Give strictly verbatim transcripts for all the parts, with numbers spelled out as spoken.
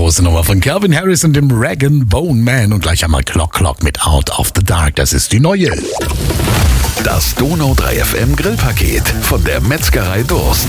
große Nummer von Calvin Harris und dem Rag and Bone Man. Und gleich einmal Clock Clock mit Out of the Dark. Das ist die neue. Das Donau drei F M Grillpaket von der Metzgerei Durst.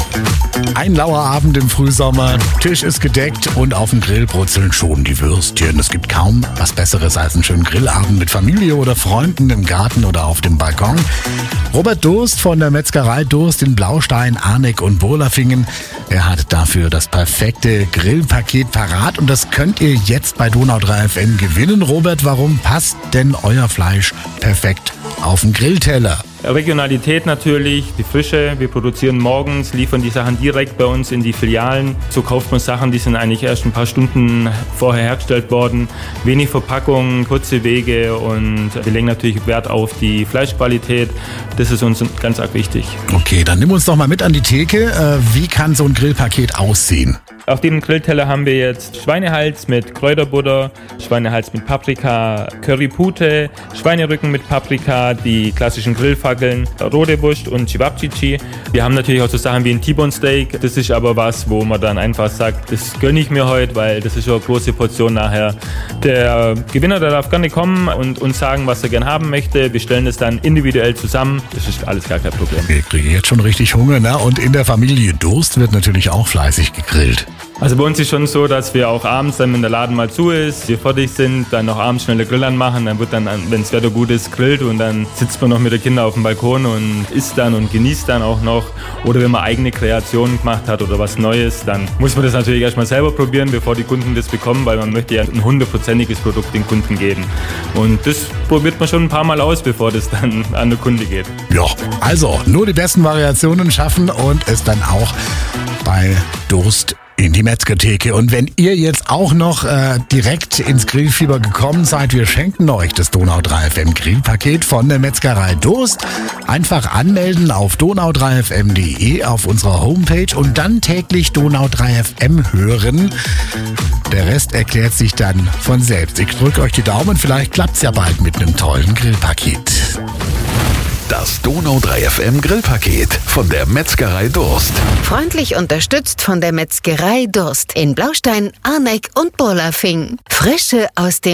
Ein lauer Abend im Frühsommer, Tisch ist gedeckt und auf dem Grill brutzeln schon die Würstchen. Es gibt kaum was Besseres als einen schönen Grillabend mit Familie oder Freunden im Garten oder auf dem Balkon. Robert Durst von der Metzgerei Durst in Blaustein, Arneck und Burlafingen, er hat dafür das perfekte Grillpaket parat und das könnt ihr jetzt bei Donau drei F M gewinnen. Robert, warum passt denn euer Fleisch perfekt auf den Grillteller? Regionalität natürlich, die Frische. Wir produzieren morgens, liefern die Sachen direkt bei uns in die Filialen. So kauft man Sachen, die sind eigentlich erst ein paar Stunden vorher hergestellt worden. Wenig Verpackung, kurze Wege und wir legen natürlich Wert auf die Fleischqualität. Das ist uns ganz arg wichtig. Okay, dann nimm uns doch mal mit an die Theke. Wie kann so ein Grillpaket aussehen? Auf dem Grillteller haben wir jetzt Schweinehals mit Kräuterbutter, Schweinehals mit Paprika, Currypute, Schweinerücken mit Paprika, die klassischen Grillfackeln, rote Wurst und Cevapcici. Wir haben natürlich auch so Sachen wie ein T-Bone Steak. Das ist aber was, wo man dann einfach sagt, das gönne ich mir heute, weil das ist schon eine große Portion nachher. Der Gewinner, der darf gerne kommen und uns sagen, was er gerne haben möchte. Wir stellen das dann individuell zusammen. Das ist alles gar kein Problem. Ich kriege jetzt schon richtig Hunger, ne? Und in der Familie Durst wird natürlich auch fleißig gegrillt. Also bei uns ist schon so, dass wir auch abends, dann wenn der Laden mal zu ist, wir fertig sind, dann noch abends schnell den Grill anmachen, dann wird dann, wenn das Wetter gut ist, grillt und dann sitzt man noch mit den Kindern auf dem Balkon und isst dann und genießt dann auch noch. Oder wenn man eigene Kreationen gemacht hat oder was Neues, dann muss man das natürlich erstmal selber probieren, bevor die Kunden das bekommen, weil man möchte ja ein hundertprozentiges Produkt den Kunden geben. Und das probiert man schon ein paar Mal aus, bevor das dann an den Kunde geht. Ja, also nur die besten Variationen schaffen und es dann auch bei Durst in die Metzgertheke. Und wenn ihr jetzt auch noch äh, direkt ins Grillfieber gekommen seid, wir schenken euch das Donau drei F M Grillpaket von der Metzgerei Durst. Einfach anmelden auf donau drei f m punkt d e auf unserer Homepage und dann täglich Donau drei F M hören. Der Rest erklärt sich dann von selbst. Ich drücke euch die Daumen, vielleicht klappt's ja bald mit einem tollen Grillpaket. Das Donau drei F M Grillpaket von der Metzgerei Durst. Freundlich unterstützt von der Metzgerei Durst in Blaustein, Arneck und Burlafing. Frische aus dem